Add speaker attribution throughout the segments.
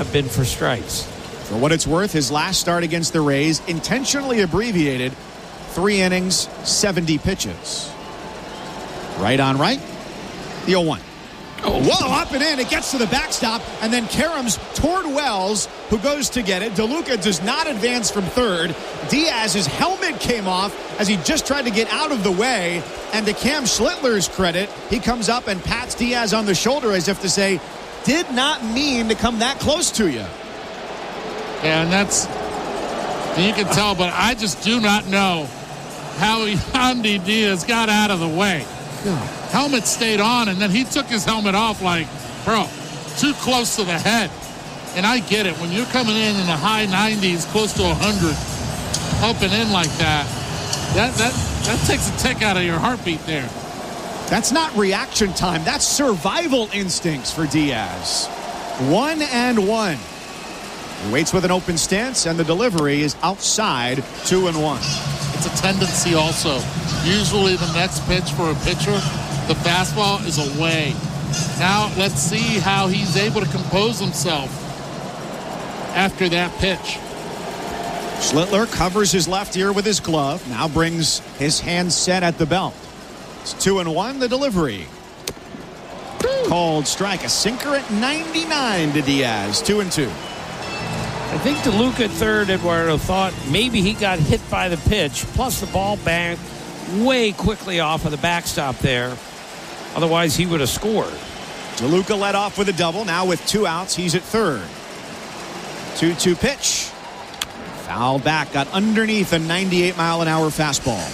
Speaker 1: have been for strikes.
Speaker 2: For what it's worth, his last start against the Rays, intentionally abbreviated, 3 innings, 70 pitches. Right on right, the 0-1. Whoa, up and in. It gets to the backstop, and then Karams toward Wells, who goes to get it. DeLuca does not advance from third. Diaz's helmet came off as he just tried to get out of the way. And to Cam Schlittler's credit, he comes up and pats Diaz on the shoulder as if to say, did not mean to come that close to you.
Speaker 3: Yeah, and you can tell, but I just do not know how Yandy Diaz got out of the way. Helmet stayed on, and then he took his helmet off like, bro, too close to the head. And I get it. When you're coming in the high 90s, close to 100, up and in like that takes a tick out of your heartbeat there.
Speaker 2: That's not reaction time. That's survival instincts for Diaz. 1-1. He waits with an open stance, and the delivery is outside, 2-1.
Speaker 3: It's a tendency also. Usually the next pitch for a pitcher, the fastball is away. Now let's see how he's able to compose himself after that pitch.
Speaker 2: Schlittler covers his left ear with his glove. Now brings his hand set at the belt. It's 2-1, the delivery. Called strike. A sinker at 99 to Diaz. 2-2.
Speaker 1: I think DeLuca at third, Eduardo, thought maybe he got hit by the pitch, plus the ball banged way quickly off of the backstop there. Otherwise, he would have scored.
Speaker 2: DeLuca led off with a double. Now with 2 outs, he's at third. 2-2 pitch. Foul back. Got underneath a 98-mile-an-hour fastball.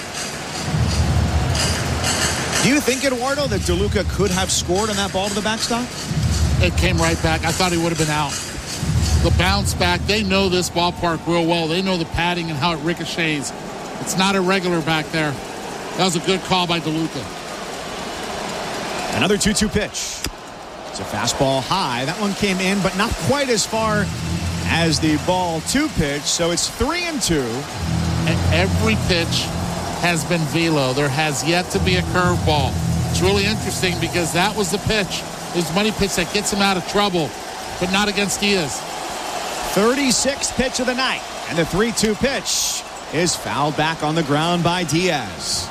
Speaker 2: Do you think, Eduardo, that DeLuca could have scored on that ball to the backstop?
Speaker 3: It came right back. I thought he would have been out. The bounce back, they know this ballpark real well. They know the padding and how it ricochets. It's not irregular back there. That was a good call by DeLuca.
Speaker 2: Another 2-2 pitch. It's a fastball high. That one came in, but not quite as far as the ball 2 pitch. So it's 3-2.
Speaker 3: And every pitch has been velo. There has yet to be a curveball. It's really interesting because that was the pitch. It was the money pitch that gets him out of trouble, but not against Diaz.
Speaker 2: 36th pitch of the night. And the 3-2 pitch is fouled back on the ground by Diaz.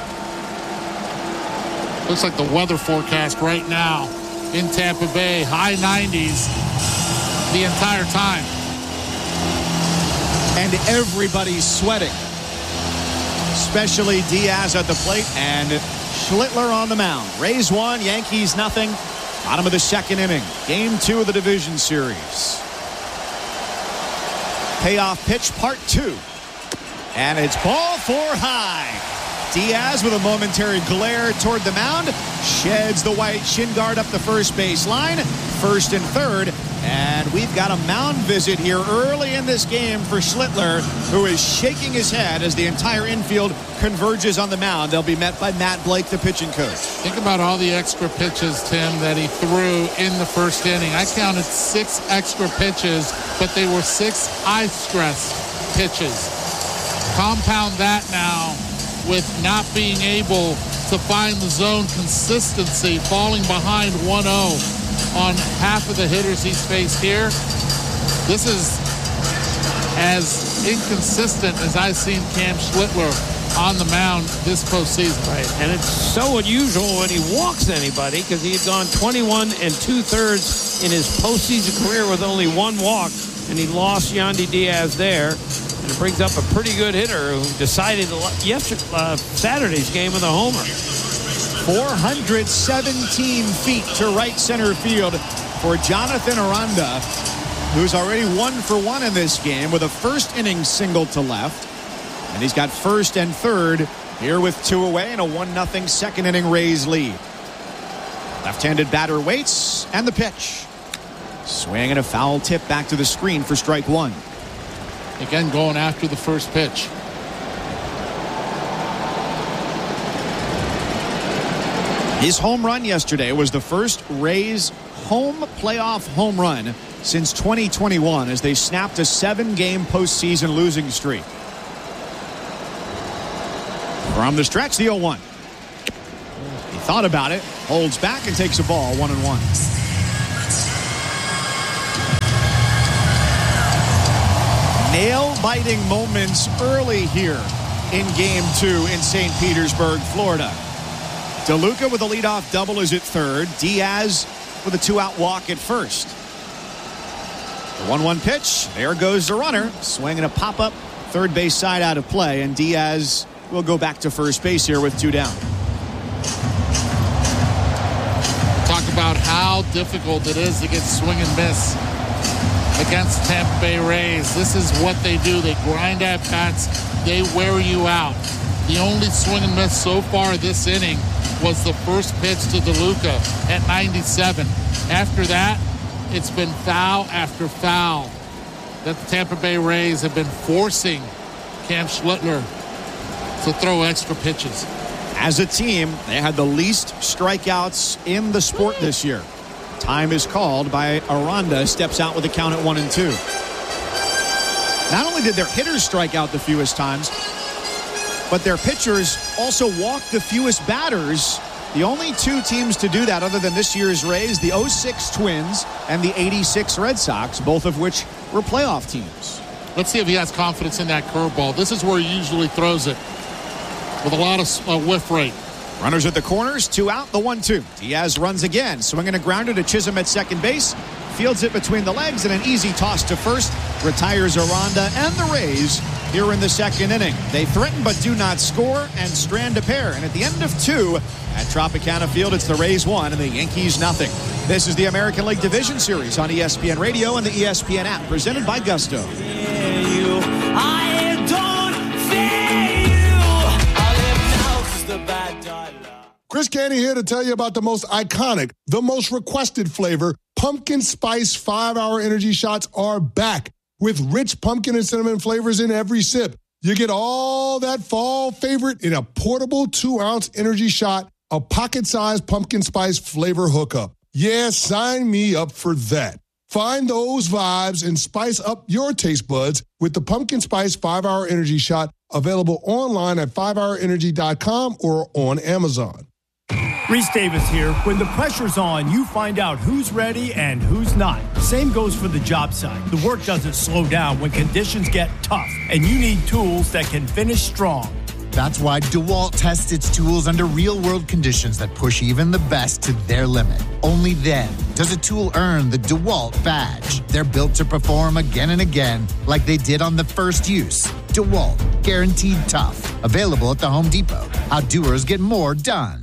Speaker 3: Looks like the weather forecast right now in Tampa Bay, high 90s the entire time.
Speaker 2: And everybody's sweating, especially Diaz at the plate and Schlittler on the mound. Rays 1, Yankees nothing. Bottom of the second inning. Game 2 of the division series. Payoff pitch, part 2. And it's ball 4 high. Diaz with a momentary glare toward the mound. Sheds the white shin guard up the first base line. First and third. And we've got a mound visit here early in this game for Schlittler, who is shaking his head as the entire infield converges on the mound. They'll be met by Matt Blake, the pitching coach.
Speaker 3: Think about all the extra pitches, Tim, that he threw in the first inning. I counted 6 extra pitches, but they were 6 high-stress pitches. Compound that now with not being able to find the zone consistency, falling behind 1-0 on half of the hitters he's faced here. This is as inconsistent as I've seen Cam Schlittler on the mound this postseason.
Speaker 1: Right, and it's so unusual when he walks anybody because he had gone 21 2/3 in his postseason career with only 1 walk, and he lost Yandy Diaz there. And it brings up a pretty good hitter who decided Saturday's game with a homer.
Speaker 2: 417 feet to right center field for Jonathan Aranda, who's already 1 for 1 in this game with a first inning single to left. And he's got first and third here with 2 away and a 1-0 second inning Rays lead. Left-handed batter waits, and the pitch. Swing and a foul tip back to the screen for strike 1.
Speaker 3: Again, going after the first pitch.
Speaker 2: His home run yesterday was the first Rays home playoff home run since 2021 as they snapped a 7-game postseason losing streak. From the stretch, the 0-1. He thought about it, holds back, and takes a ball, 1-1. nail-biting moments early here in Game 2 in St. Petersburg, Florida. DeLuca with a leadoff double is at third. Diaz with a 2-out walk at first. The 1-1 pitch. There goes the runner. Swinging a pop-up. Third base side out of play. And Diaz will go back to first base here with 2 down.
Speaker 3: Talk about how difficult it is to get swing and miss against Tampa Bay Rays. This is what they do. They grind at bats. They wear you out. The only swing and miss so far this inning was the first pitch to DeLuca at 97. After that, it's been foul after foul that the Tampa Bay Rays have been forcing Cam Schlittler to throw extra pitches.
Speaker 2: As a team, they had the least strikeouts in the sport this year. Time is called by Aranda. Steps out with a count at 1-2. Not only did their hitters strike out the fewest times, but their pitchers also walked the fewest batters. The only 2 teams to do that other than this year's Rays, the 06 Twins and the 86 Red Sox, both of which were playoff teams.
Speaker 3: Let's see if he has confidence in that curveball. This is where he usually throws it with a lot of whiff rate.
Speaker 2: Runners at the corners, 2 out, the 1-2. Diaz runs again, swinging a grounder to Chisholm at second base. Fields it between the legs and an easy toss to first. Retires Aranda and the Rays here in the second inning. They threaten but do not score and strand a pair. And at the end of 2 at Tropicana Field, it's the Rays 1 and the Yankees nothing. This is the American League Division Series on ESPN Radio and the ESPN app, presented by Gusto.
Speaker 4: Chris Canty here to tell you about the most iconic, the most requested flavor. Pumpkin Spice 5-Hour Energy Shots are back with rich pumpkin and cinnamon flavors in every sip. You get all that fall favorite in a portable 2-ounce energy shot, a pocket-sized pumpkin spice flavor hookup. Yeah, sign me up for that. Find those vibes and spice up your taste buds with the Pumpkin Spice 5-Hour Energy Shot, available online at 5hourenergy.com or on Amazon.
Speaker 5: Reese Davis here. When the pressure's on, you find out who's ready and who's not. Same goes for the job site. The work doesn't slow down when conditions get tough, and you need tools that can finish strong.
Speaker 6: That's why DeWalt tests its tools under real-world conditions that push even the best to their limit. Only then does a tool earn the DeWalt badge. They're built to perform again and again, like they did on the first use. DeWalt, guaranteed tough. Available at the Home Depot. How doers get more done.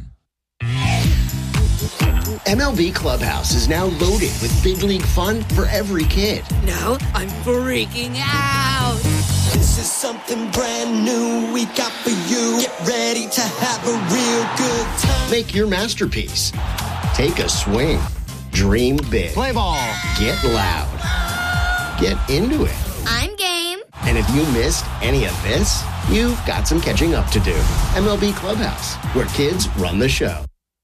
Speaker 7: MLB Clubhouse is now loaded with big league fun for every kid.
Speaker 8: Now I'm freaking out.
Speaker 9: This is something brand new we got for you. Get ready to have a real good time.
Speaker 7: Make your masterpiece. Take a swing. Dream big.
Speaker 2: Play ball.
Speaker 7: Get loud. Get into it.
Speaker 8: I'm game.
Speaker 7: And if you missed any of this, you've got some catching up to do. MLB Clubhouse, where kids run the show.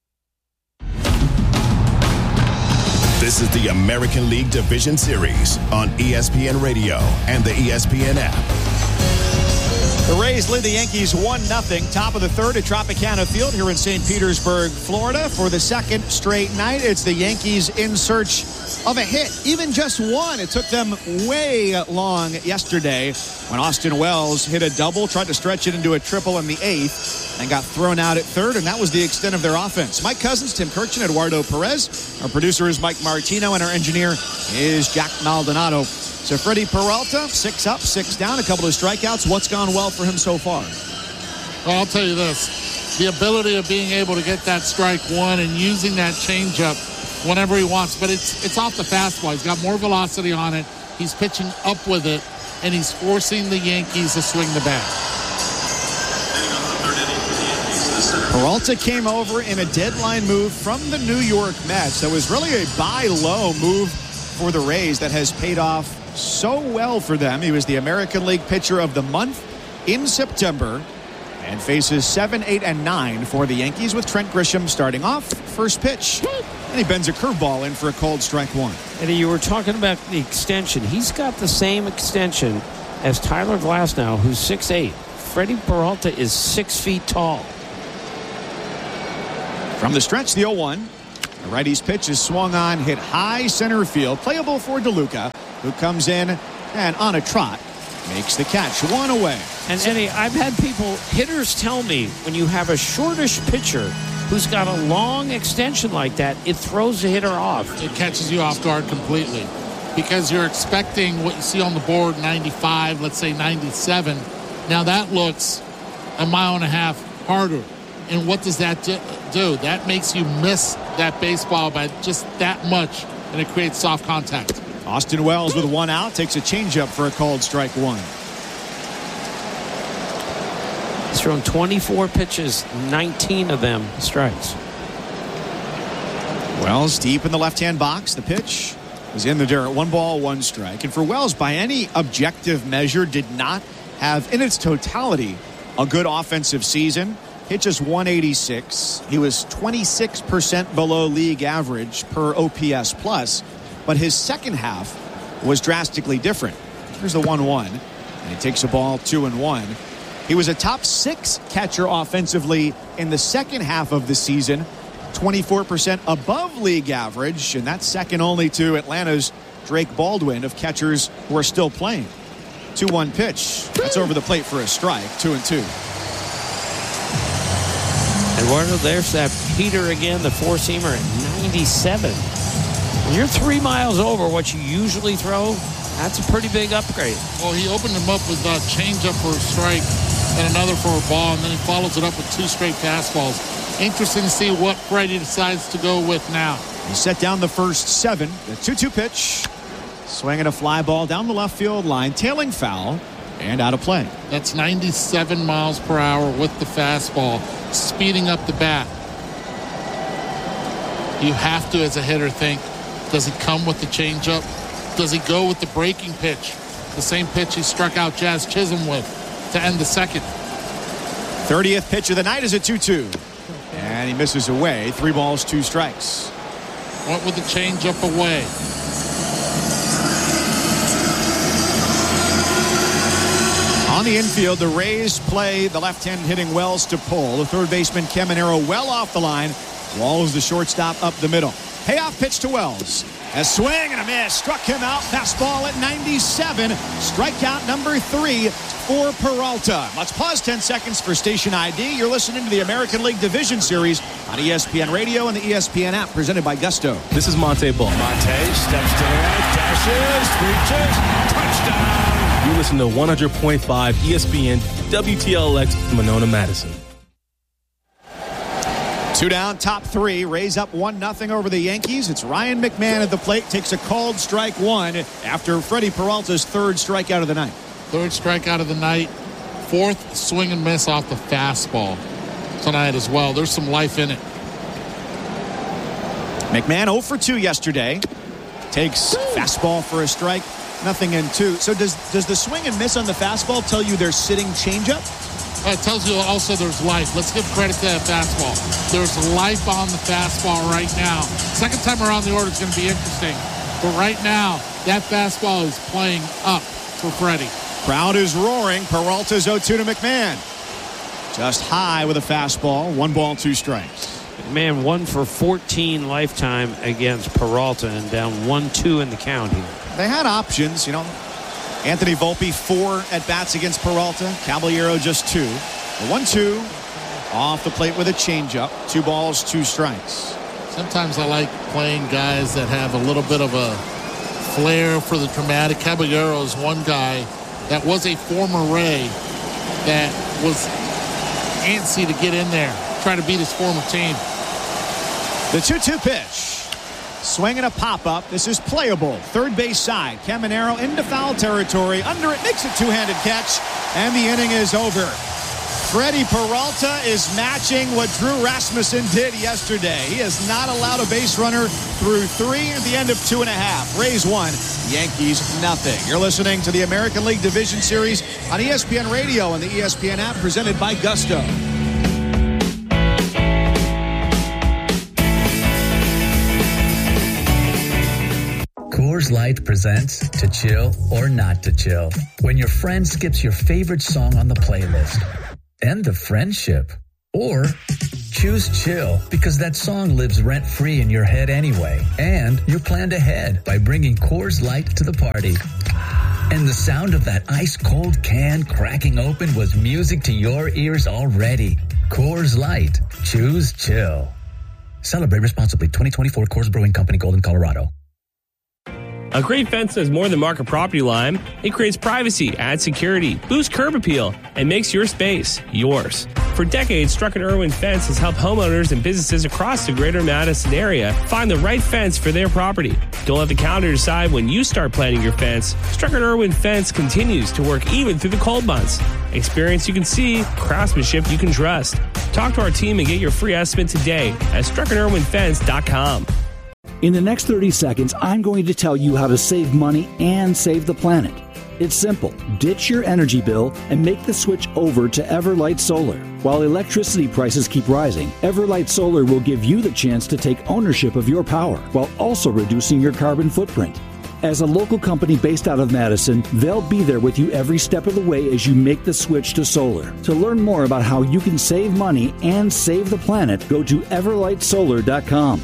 Speaker 10: This is the American League Division Series on ESPN Radio and the ESPN app.
Speaker 2: The Rays lead the Yankees 1-0. Top of the third at Tropicana Field here in St. Petersburg, Florida. For the second straight night, it's the Yankees in search of a hit, even just one. It took them way long yesterday when Austin Wells hit a double, tried to stretch it into a triple in the eighth, and got thrown out at third, and that was the extent of their offense. Mike Cousins, Tim Kirchin, Eduardo Perez. Our producer is Mike Martino, and our engineer is Jack Maldonado. So Freddie Peralta, 6 up, 6 down, a couple of strikeouts. What's gone well for him so far?
Speaker 3: Well, I'll tell you this. The ability of being able to get that strike one and using that changeup whenever he wants. But it's off the fastball. He's got more velocity on it. He's pitching up with it, and he's forcing the Yankees to swing the bat.
Speaker 2: Peralta came over in a deadline move from the New York Mets. That was really a buy low move for the Rays that has paid off so well for them. He was the American League Pitcher of the Month in September and faces 7, 8, and 9 for the Yankees with Trent Grisham starting off. First pitch. And he bends a curveball in for a called strike one.
Speaker 1: Eddie, you were talking about the extension. He's got the same extension as Tyler Glasnow, who's 6'8". Freddie Peralta is 6 feet tall.
Speaker 2: From the stretch, the 0-1. The righty's pitch is swung on, hit high center field. Playable for DeLuca, who comes in and on a trot makes the catch. One away.
Speaker 1: And Eddie, I've had hitters tell me when you have a shortish pitcher who's got a long extension like that, it throws the hitter off.
Speaker 3: It catches you off guard completely because you're expecting what you see on the board, 95, let's say 97. Now that looks a mile and a half harder. And what does that do? That makes you miss that baseball by just that much, and it creates soft contact.
Speaker 2: Austin Wells with 1 out takes a changeup for a called strike 1.
Speaker 1: He's thrown 24 pitches, 19 of them strikes.
Speaker 2: Wells deep in the left-hand box. The pitch is in the dirt. 1 ball, 1 strike. And for Wells, by any objective measure, did not have in its totality a good offensive season. Pitches 186. He was 26% below league average per OPS plus. But his second half was drastically different. Here's the 1-1. And he takes a ball 2-1. He was a top 6 catcher offensively in the second half of the season. 24% above league average. And that's second only to Atlanta's Drake Baldwin of catchers who are still playing. 2-1 pitch. That's over the plate for a strike. 2-2.
Speaker 1: Eduardo, there's that heater again, the four-seamer at 97. When you're 3 miles over what you usually throw, that's a pretty big upgrade.
Speaker 3: Well, he opened him up with a changeup for a strike and another for a ball, and then he follows it up with 2 straight fastballs. Interesting to see what Freddie decides to go with now.
Speaker 2: He set down the first 7. The 2-2 pitch. Swinging a fly ball down the left field line, tailing foul, and out of play.
Speaker 3: That's 97 miles per hour with the fastball, speeding up the bat. You have to, as a hitter, think, does he come with the changeup? Does he go with the breaking pitch? The same pitch he struck out Jazz Chisholm with to end the second.
Speaker 2: 30th pitch of the night is a 2-2. And he misses away. 3 balls, 2 strikes.
Speaker 3: Went with the changeup away.
Speaker 2: On the infield, the Rays play the left-handed hitting Wells to pull. The third baseman, Caminero, well off the line. Walls the shortstop up the middle. Payoff pitch to Wells. A swing and a miss. Struck him out. Fastball at 97. Strikeout number 3 for Peralta. Let's pause 10 seconds for station ID. You're listening to the American League Division Series on ESPN Radio and the ESPN app, presented by Gusto.
Speaker 11: This is Monte Ball.
Speaker 12: Monte steps to the right, dashes, reaches, touchdown.
Speaker 11: You listen to 100.5 ESPN WTLX Monona, Madison.
Speaker 2: 2 down, top 3. Rays up 1-0 over the Yankees. It's Ryan McMahon at the plate. Takes a called strike 1 after Freddie Peralta's 3rd strikeout of the night.
Speaker 3: 3rd strikeout of the night. 4th swing and miss off the fastball tonight as well. There's some life in it.
Speaker 2: McMahon 0 for 2 yesterday. Takes fastball for a strike. 0-2. So does the swing and miss on the fastball tell you they're sitting changeup?
Speaker 3: It tells you also there's life. Let's give credit to that fastball. There's life on the fastball right now. Second time around the order is going to be interesting. But right now, that fastball is playing up for Freddie.
Speaker 2: Crowd is roaring. Peralta's 0-2 to McMahon. Just high with a fastball. 1 ball, 2 strikes.
Speaker 1: McMahon 1 for 14 lifetime against Peralta and down 1-2 in the count here.
Speaker 2: They had options, Anthony Volpe 4 at-bats against Peralta. Caballero just 2. The 1-2 off the plate with a changeup. 2 balls, 2 strikes.
Speaker 3: Sometimes I like playing guys that have a little bit of a flair for the dramatic. Caballero is one guy that was a former Ray that was antsy to get in there, try to beat his former team.
Speaker 2: The 2-2 pitch. Swing and a pop-up. This is playable. Third base side. Caminero into foul territory. Under it. Makes a 2-handed catch. And the inning is over. Freddie Peralta is matching what Drew Rasmussen did yesterday. He has not allowed a base runner through 3 at the end of 2.5. Rays 1, Yankees 0. You're listening to the American League Division Series on ESPN Radio and the ESPN app, presented by Gusto.
Speaker 13: Coors Light presents To Chill or Not to Chill. When your friend skips your favorite song on the playlist. End the friendship. Or choose chill because that song lives rent-free in your head anyway. And you planned ahead by bringing Coors Light to the party. And the sound of that ice-cold can cracking open was music to your ears already. Coors Light. Choose chill. Celebrate responsibly. 2024 Coors Brewing Company, Golden, Colorado.
Speaker 14: A great fence does more than mark a property line. It creates privacy, adds security, boosts curb appeal, and makes your space yours. For decades, Struck & Erwin Fence has helped homeowners and businesses across the greater Madison area find the right fence for their property. Don't let the calendar decide when you start planning your fence. Struck & Erwin Fence continues to work even through the cold months. Experience you can see, craftsmanship you can trust. Talk to our team and get your free estimate today at StruckandErwinFence.com.
Speaker 15: In the next 30 seconds, I'm going to tell you how to save money and save the planet. It's simple. Ditch your energy bill and make the switch over to Everlight Solar. While electricity prices keep rising, Everlight Solar will give you the chance to take ownership of your power while also reducing your carbon footprint. As a local company based out of Madison, they'll be there with you every step of the way as you make the switch to solar. To learn more about how you can save money and save the planet, go to everlightsolar.com.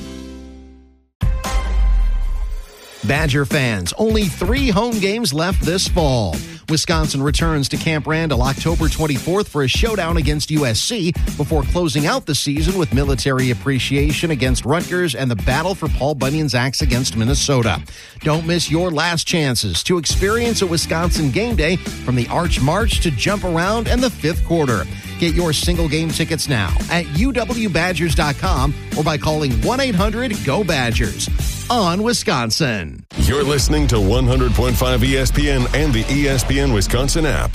Speaker 16: Badger fans, only 3 home games left this fall. Wisconsin returns to Camp Randall October 24th for a showdown against USC before closing out the season with military appreciation against Rutgers and the battle for Paul Bunyan's Axe against Minnesota. Don't miss your last chances to experience a Wisconsin game day from the Arch March to Jump Around and the 5th quarter. Get your single game tickets now at uwbadgers.com or by calling 1-800-GO-BADGERS. On Wisconsin.
Speaker 10: You're listening to 100.5 ESPN and the ESPN Wisconsin app.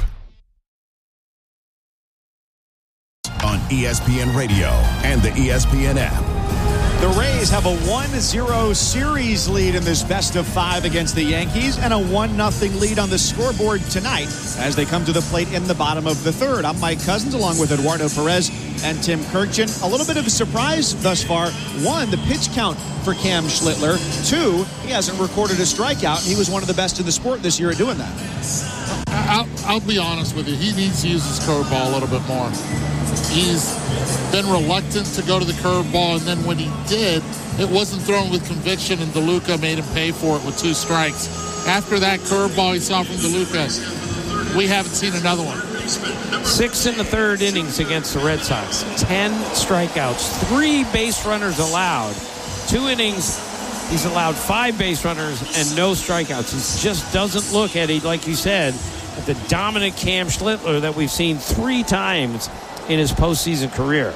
Speaker 10: On ESPN Radio and the ESPN app.
Speaker 2: The Rays have a 1-0 series lead in this best-of-5 against the Yankees and a 1-0 lead on the scoreboard tonight as they come to the plate in the bottom of the third. I'm Mike Cousins along with Eduardo Perez and Tim Kirkjian. A little bit of a surprise thus far. 1, the pitch count for Cam Schlittler. 2, he hasn't recorded a strikeout, and he was one of the best in the sport this year at doing that.
Speaker 3: I'll be honest with you. He needs to use his curveball a little bit more. He's been reluctant to go to the curveball, and then when he did, it wasn't thrown with conviction, and DeLuca made him pay for it with 2 strikes. After that curveball he saw from DeLuca, we haven't seen another one.
Speaker 1: 6 in the third innings against the Red Sox. 10 strikeouts. 3 base runners allowed. 2 innings, he's allowed 5 base runners and no strikeouts. He just doesn't look, Eddie, like you said, at the dominant Cam Schlittler that we've seen 3 times in his postseason career.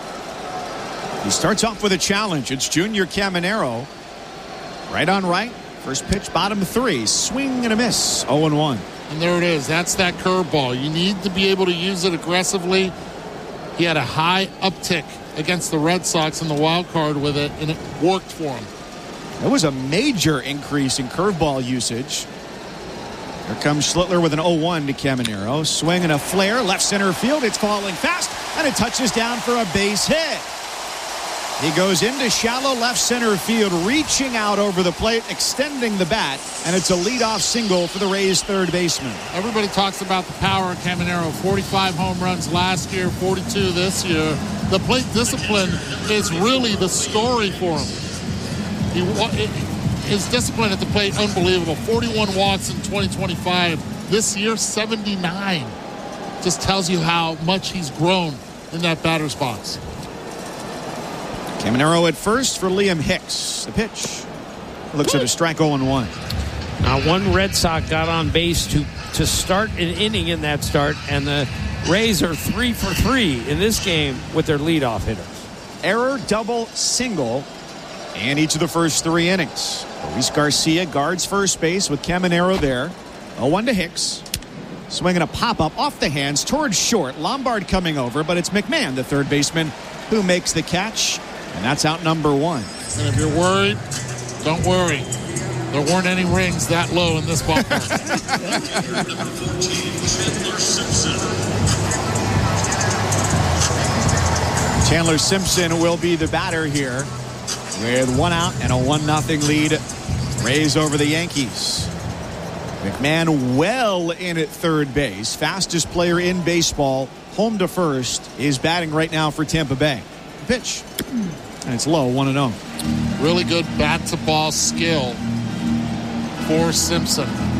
Speaker 2: He starts off with a challenge. It's Junior Caminero. Right on right. First pitch, bottom 3. Swing and a miss. 0-1.
Speaker 3: And there it is. That's that curveball. You need to be able to use it aggressively. He had a high uptick against the Red Sox in the wild card with it, and it worked for him.
Speaker 2: There was a major increase in curveball usage. Here comes Schlittler with an 0-1 to Caminero. Swing and a flare. Left center field. It's falling fast, and it touches down for a base hit. He goes into shallow left center field, reaching out over the plate, extending the bat, and it's a leadoff single for the Rays' third baseman.
Speaker 3: Everybody talks about the power of Caminero. 45 home runs last year, 42 this year. The plate discipline is really the story for him. His discipline at the plate, unbelievable. 41 walks in 2025. This year, 79. Just tells you how much he's grown in that batter's box.
Speaker 2: Caminero at first for Liam Hicks. The pitch looks at a strike. 0-1.
Speaker 1: Now, 1 Red Sox got on base to start an inning in that start, and the Rays are 3 for 3 in this game with their leadoff hitters.
Speaker 2: Error, double, single, and each of the first 3 innings. Luis Garcia guards first base with Caminero there. 0-1 to Hicks. Swinging a pop-up off the hands towards short. Lombard coming over, but it's McMahon, the third baseman, who makes the catch. And that's out number 1.
Speaker 3: And if you're worried, don't worry. There weren't any rings that low in this ballpark.
Speaker 2: Chandler Simpson will be the batter here with 1 out and a 1-0 lead. Rays over the Yankees. McMahon well in at third base. Fastest player in baseball. Home to first is batting right now for Tampa Bay. Pitch. And it's low, 1-0.
Speaker 3: Really good bat-to-ball skill for Simpson.